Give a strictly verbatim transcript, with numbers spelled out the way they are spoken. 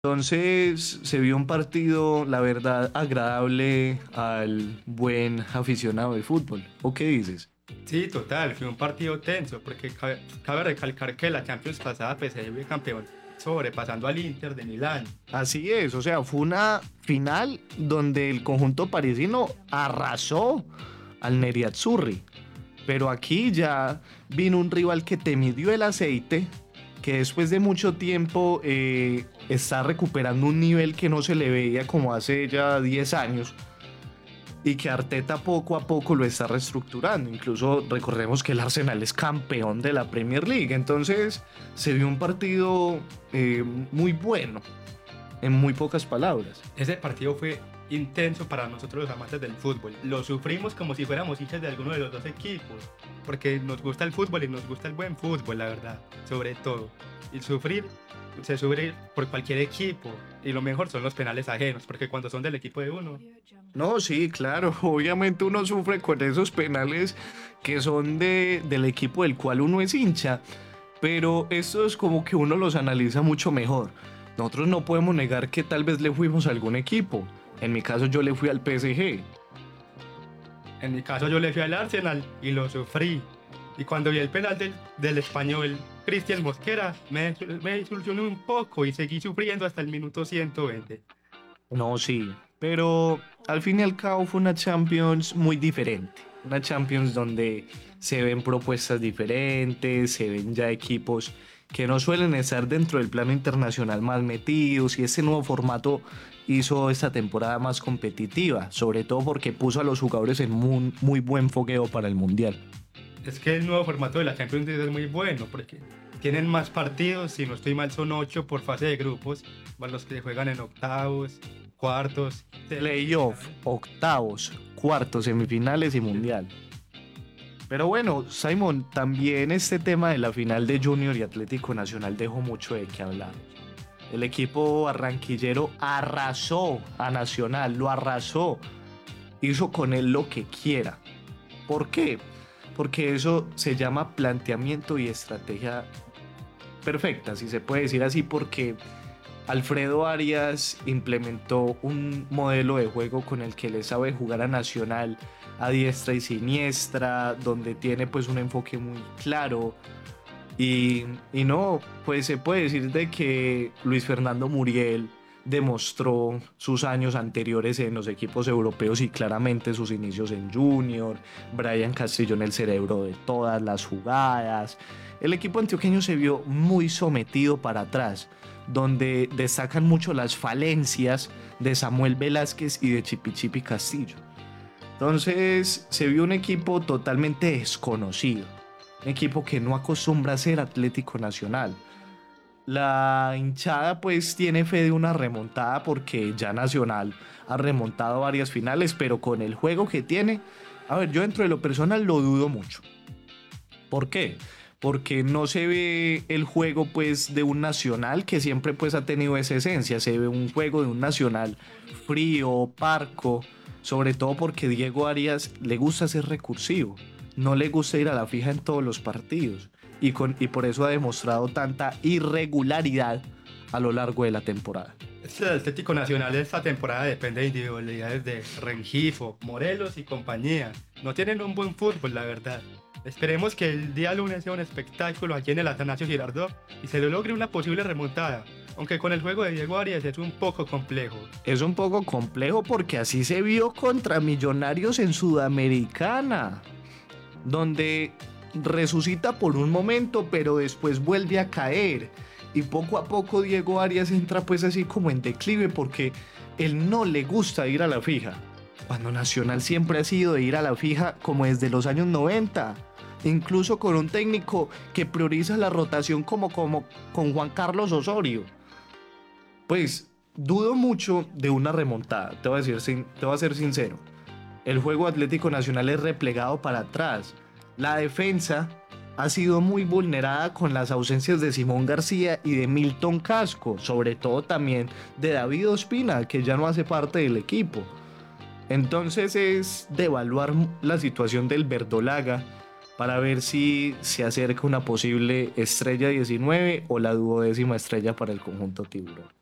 Entonces se vio un partido, la verdad, agradable al buen aficionado de fútbol. ¿O qué dices? Sí, total, fue un partido tenso, porque cabe, cabe recalcar que la Champions pasada P S G fue campeón, sobrepasando al Inter de Milán. Así es, o sea, fue una final donde el conjunto parisino arrasó al Nerazzurri. Pero aquí ya vino un rival que te midió el aceite, que después de mucho tiempo eh, está recuperando un nivel que no se le veía como hace ya diez años y que Arteta poco a poco lo está reestructurando. Incluso recordemos que el Arsenal es campeón de la Premier League, entonces se vio un partido eh, muy bueno, en muy pocas palabras. Ese partido fue intenso para nosotros los amantes del fútbol. Lo sufrimos como si fuéramos hinchas de alguno de los dos equipos, porque nos gusta el fútbol y nos gusta el buen fútbol, la verdad, sobre todo. Y sufrir, se sufre por cualquier equipo, y lo mejor son los penales ajenos, porque cuando son del equipo de uno. No, sí, claro, obviamente uno sufre con esos penales que son de, del equipo del cual uno es hincha, pero esto es como que uno los analiza mucho mejor. Nosotros no podemos negar que tal vez le fuimos a algún equipo. En mi caso yo le fui al P S G. En mi caso yo le fui al Arsenal y lo sufrí. Y cuando vi el penal del, del español Cristian Mosquera, me, me desilusioné un poco y seguí sufriendo hasta el minuto ciento veinte. No, sí, pero al fin y al cabo fue una Champions muy diferente. Una Champions donde se ven propuestas diferentes, se ven ya equipos que no suelen estar dentro del plano internacional más metidos, y este nuevo formato hizo esta temporada más competitiva, sobre todo porque puso a los jugadores en muy, muy buen fogueo para el Mundial. Es que el nuevo formato de la Champions League es muy bueno porque tienen más partidos, si no estoy mal son ocho por fase de grupos, más los que juegan en octavos, cuartos, Playoff, octavos, cuartos, semifinales y Mundial. Pero bueno, Simon, también este tema de la final de Junior y Atlético Nacional dejó mucho de qué hablar. El equipo barranquillero arrasó a Nacional, lo arrasó, hizo con él lo que quiera. ¿Por qué? Porque eso se llama planteamiento y estrategia perfecta, si se puede decir así, porque Alfredo Arias implementó un modelo de juego con el que le sabe jugar a Nacional a diestra y siniestra, donde tiene pues un enfoque muy claro. Y, y no, pues se puede decir de que Luis Fernando Muriel demostró sus años anteriores en los equipos europeos y claramente sus inicios en Junior. Brian Castillo el cerebro de todas las jugadas. El equipo antioqueño se vio muy sometido para atrás, donde destacan mucho las falencias de Samuel Velázquez y de Chipichipi Castillo. Entonces se vio un equipo totalmente desconocido, un equipo que no acostumbra a ser Atlético Nacional. La hinchada pues tiene fe de una remontada porque ya Nacional ha remontado varias finales, pero con el juego que tiene, a ver, yo dentro de lo personal lo dudo mucho. ¿Por qué? Porque no se ve el juego pues de un Nacional que siempre pues ha tenido esa esencia. Se ve un juego de un Nacional frío, parco, sobre todo porque Diego Arias le gusta ser recursivo, no le gusta ir a la fija en todos los partidos, y, con, y por eso ha demostrado tanta irregularidad a lo largo de la temporada. El Atlético Nacional de esta temporada depende de individualidades de Rengifo, Morelos y compañía. No tienen un buen fútbol, la verdad. Esperemos que el día lunes sea un espectáculo aquí en el Atanasio Girardot y se le logre una posible remontada, aunque con el juego de Diego Arias es un poco complejo. Es un poco complejo porque así se vio contra Millonarios en Sudamericana, donde resucita por un momento pero después vuelve a caer, y poco a poco Diego Arias entra pues así como en declive porque él no le gusta ir a la fija, cuando Nacional siempre ha sido de ir a la fija como desde los años noventa, incluso con un técnico que prioriza la rotación como, como con Juan Carlos Osorio. Pues dudo mucho de una remontada, te voy a decir, te voy a ser sincero. El juego Atlético Nacional es replegado para atrás. La defensa ha sido muy vulnerada con las ausencias de Simón García y de Milton Casco, sobre todo también de David Ospina, que ya no hace parte del equipo. Entonces es de evaluar la situación del verdolaga para ver si se acerca una posible estrella diecinueve o la duodécima estrella para el conjunto tiburón.